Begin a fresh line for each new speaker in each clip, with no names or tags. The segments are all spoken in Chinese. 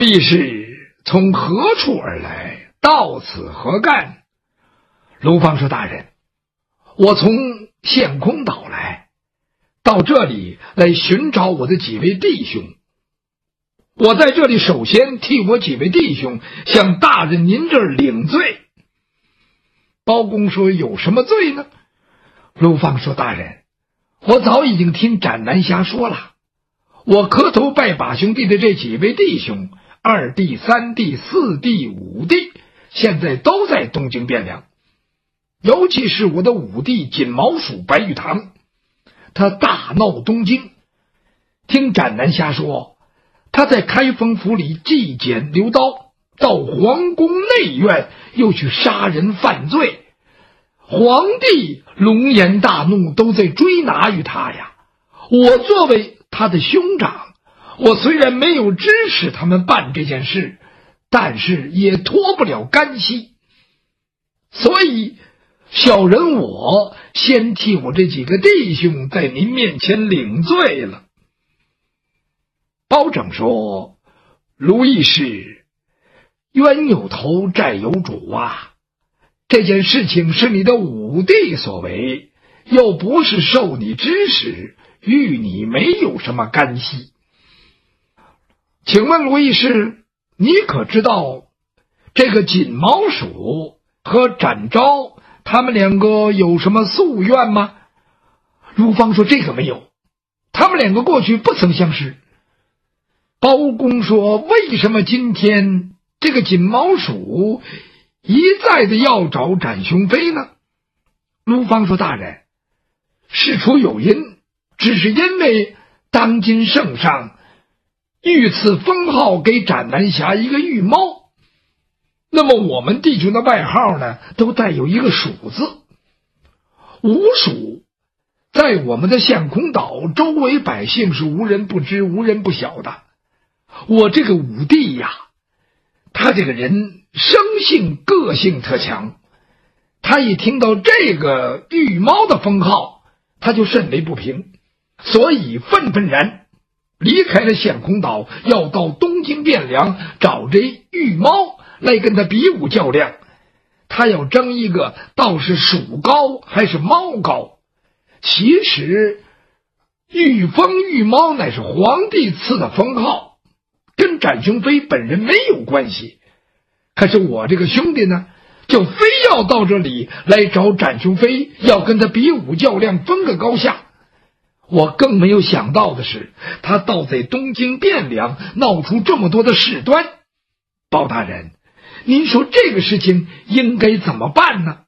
必是从何处而来，到此何干？卢方说：大人，我从陷空岛来，到这里来寻找我的几位弟兄。我在这里首先替我几位弟兄向大人您这儿领罪。包公说：有什么罪呢？卢方说：大人，我早已经听斩南侠说了，我磕头拜把兄弟的这几位弟兄，二弟、三弟、四弟、五弟，现在都在东京汴梁。尤其是我的五弟锦毛鼠白玉堂，他大闹东京。听斩南侠说，他在开封府里祭剪留刀，到皇宫内院又去杀人犯罪。皇帝龙颜大怒，都在追拿于他呀。我作为他的兄长，我虽然没有指使他们办这件事，但是也脱不了干系。所以小人我先替我这几个弟兄在您面前领罪了。包拯说：卢义士，冤有头债有主啊，这件事情是你的五弟所为，又不是受你指使，与你没有什么干系。请问卢义士，你可知道这个锦毛鼠和展昭他们两个有什么夙愿吗？卢方说：这个没有，他们两个过去不曾相识。包公说：为什么今天这个锦毛鼠一再的要找展雄飞呢？卢方说：大人，事出有因，只是因为当今圣上御赐封号给斩南侠一个御猫，那么我们弟兄的外号呢，都带有一个鼠字。吴鼠在我们的陷空岛周围百姓是无人不知无人不晓的。我这个五弟呀，他这个人生性个性特强，他一听到这个御猫的封号，他就甚为不平，所以愤愤然离开了陷空岛，要到东京汴梁找这御猫来跟他比武较量。他要争一个到是鼠高还是猫高。其实御封御猫乃是皇帝赐的封号，跟展雄飞本人没有关系。可是我这个兄弟呢，就非要到这里来找展雄飞，要跟他比武较量，分个高下。我更没有想到的是，他倒在东京汴梁闹出这么多的事端。包大人，您说这个事情应该怎么办呢？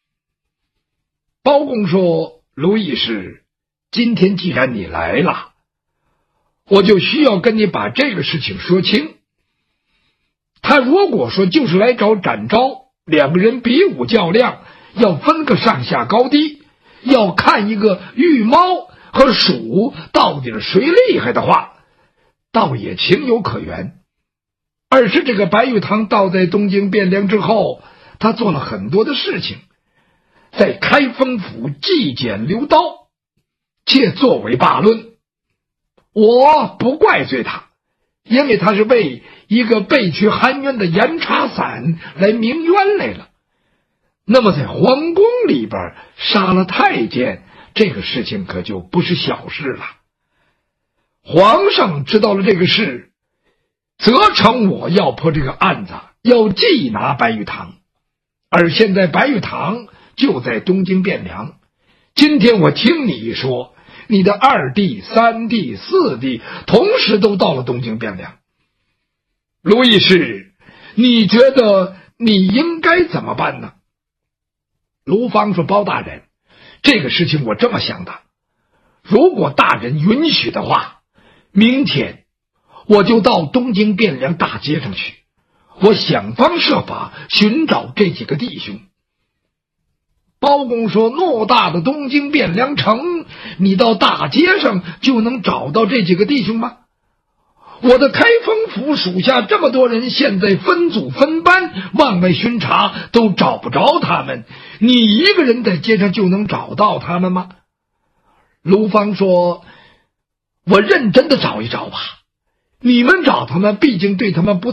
包公说：卢义士，今天既然你来了，我就需要跟你把这个事情说清。他如果说就是来找展昭，两个人比武较量，要分个上下高低，要看一个御猫和鼠到底是谁厉害的话，倒也情有可原。而是这个白玉堂倒在东京汴梁之后，他做了很多的事情，在开封府祭剪留刀，且作为罢论。我不怪罪他，因为他是为一个被屈含冤的严察散来鸣冤来了。那么在皇宫里边杀了太监，这个事情可就不是小事了。皇上知道了这个事，责成我要破这个案子，要缉拿白玉堂。而现在白玉堂就在东京汴梁，今天我听你一说，你的二弟、三弟、四弟同时都到了东京汴梁。卢义士，你觉得你应该怎么办呢？卢方说：包大人，这个事情我这么想的，如果大人允许的话，明天我就到东京汴梁大街上去，我想方设法寻找这几个弟兄。包公说：偌大的东京汴梁城，你到大街上就能找到这几个弟兄吗？我的开封府属下这么多人，现在分组分班往外巡查，都找不着他们，你一个人在街上就能找到他们吗？卢方说：我认真的找一找吧， 你们找他们，毕竟对他们不